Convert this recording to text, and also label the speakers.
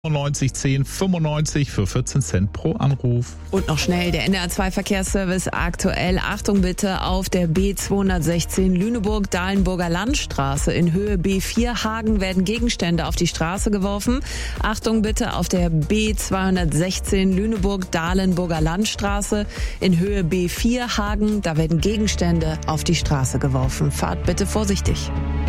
Speaker 1: 95 10 95 für 14 Cent pro Anruf.
Speaker 2: Und noch schnell der NDR2-Verkehrsservice aktuell. Achtung bitte auf der B216 Lüneburg-Dahlenburger Landstraße in Höhe B4 Hagen werden Gegenstände auf die Straße geworfen. Achtung bitte auf der B216 Lüneburg-Dahlenburger Landstraße in Höhe B4 Hagen. Da werden Gegenstände auf die Straße geworfen. Fahrt bitte vorsichtig.